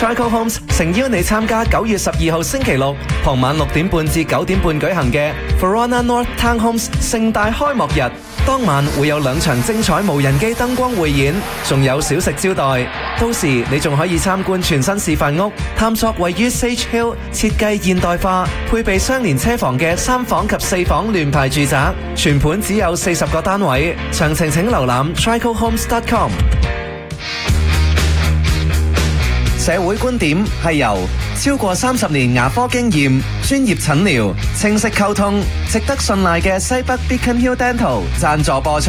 Trico Homes 誠邀你參加9月12號星期六傍晚6點半至9點半舉行嘅 Verona North Townhomes 盛大開幕日。當晚會有2場精彩無人機燈光匯演，仲有小食招待。到時你仲可以參觀全新示範屋，探索位於 Sage Hill 設計現代化、配備雙連車房嘅3房及4房聯排住宅。全盤只有40個單位，詳情請瀏覽 tricohomes.com。社會觀點係由超過30年牙科經驗、專業診療、清晰溝通、值得信賴嘅西北 Beacon Hill Dental 贊助播出。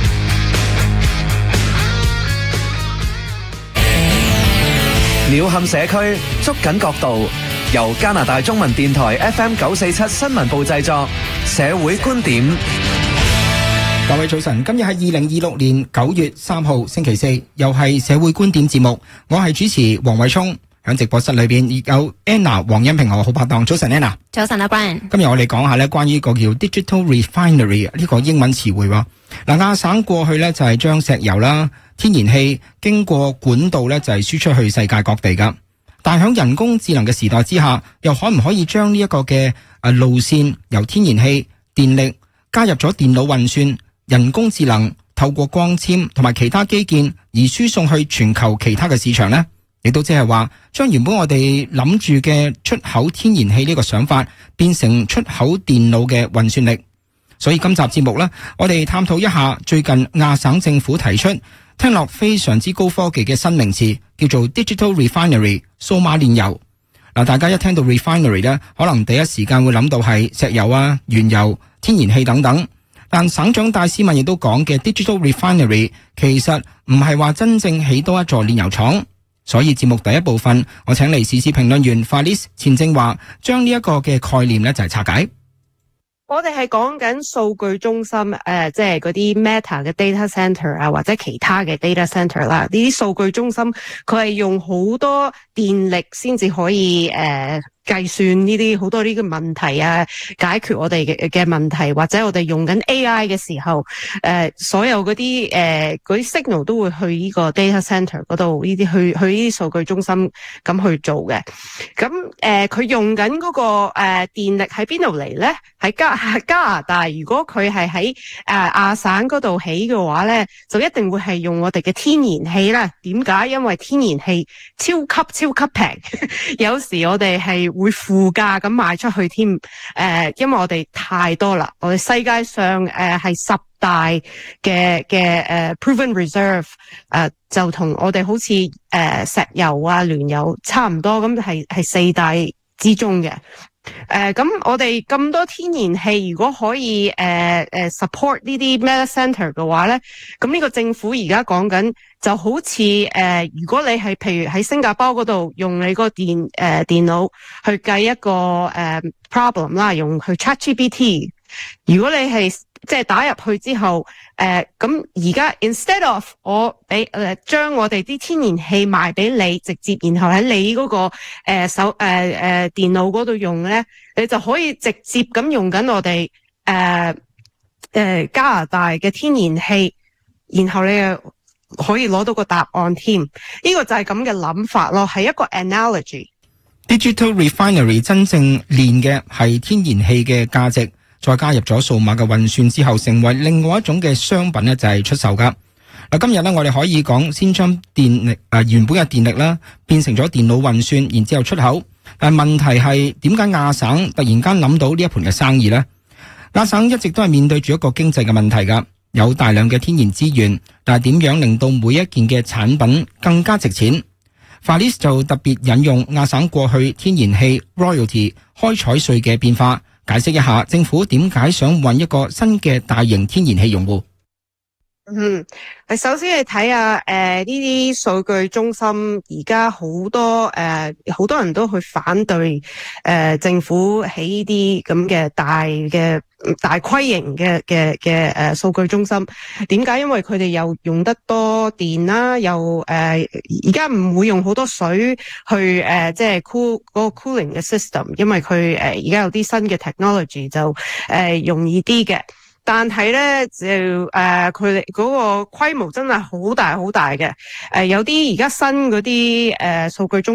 鳥瞰社區，捉緊角度，由加拿大中文電台 FM 947新聞部製作。社會觀點。 各位早晨，今日係2026年9月3號星期四，又係社會觀點節目。我係主持黃偉聰，喺直播室裏邊亦有 Anna 黃欣平，我好拍檔。早晨 Anna。 早晨啊 Brian。今日我哋講下咧關於個叫 Digital Refinery 呢個英文詞彙。亞省過去咧就係將石油啦、天然氣經過管道咧就係輸出去世界各地噶。但係喺人工智能嘅時代之下，又可唔可以將呢一個嘅路線由天然氣、電力加入咗電腦運算？人工智能透過光纖同埋其他基建而輸送去全球其他嘅市場呢，亦都即係話將原本我哋諗住嘅出口天然氣呢個想法變成出口電腦嘅運算力。所以今集節目呢，我哋探討一下最近亞省政府提出聽落非常之高科技嘅新名詞，叫做 Digital Refinery 數碼煉油。大家一聽到 refinery 呢，可能第一時間會諗到係石油啊、原油、天然氣等等。但省長戴斯文亦都講嘅 Digital Refinery 其實唔係話真正起多一座煉油廠，所以節目第一部分我請嚟時事評論員 Falice 錢正華將呢一個嘅概念咧就係拆解。 我哋係講緊數據中心，即係嗰啲 Meta 嘅 data center 啊，或者其他嘅 data center 啦。呢啲數據中心佢係用好多電力先至可以計算呢啲好多呢個問題啊，解決我哋嘅問題，或者我哋用緊 AI 嘅時候，所有嗰啲signal 都會去呢個 data center 嗰度，呢啲去呢啲數據中心咁去做嘅。咁佢用緊嗰個電力喺邊度嚟咧？喺加拿大，如果佢係喺亞省嗰度起嘅話咧，就一定會係用我哋嘅天然氣啦。點解？因為天然氣超級平，有時我哋係會負價咁賣出去添。因為我哋太多啦，我哋世界上係10大嘅proven reserve， 就同我哋好似石油啊、煉油差唔多，咁係4大之中嘅。咁我哋咁多天然氣，如果可以support 呢啲 data center 嘅話咧，咁呢個政府而家講緊就好似如果你係譬如喺新加坡嗰度用你個電腦去計一個problem 啦，用去 ChatGPT， 如果你係即係打入去之後，咁而家 instead of 我將我哋啲天然氣賣俾你，直接然後喺你嗰個電腦嗰度用咧，你就可以直接咁用緊我哋加拿大嘅天然氣，然後你又可以攞到個答案添。呢個就係咁嘅諗法咯，係一個 analogy。Digital Refinery 真正煉嘅係天然氣嘅價值，再加入咗數碼嘅運算之後，成為另外一種嘅商品咧，就係出售噶。今日咧，我哋可以講先將電力原本嘅電力啦，變成咗電腦運算，然之後出口。但問題係點解亞省突然間諗到呢一盤嘅生意呢？亞省一直都係面對住一個經濟嘅問題噶，有大量嘅天然資源，但係點樣令到每一件嘅產品更加值錢？法利斯就特別引用亞省過去天然氣 royalty 開採稅嘅變化，解釋一下政府點解想搵一個新嘅大型天然氣用戶。 首先你睇下呢啲數據中心而家好多人都去反對政府起呢啲咁嘅大規型嘅數據中心。點解？因為佢哋又用得多電啦，又而家唔會用好多水去即係 cool 嗰個 cooling 嘅 system， 因為佢而家有啲新嘅 technology 就容易啲嘅。但係咧就佢哋嗰個規模真係好大嘅。有啲而家新嗰啲數據中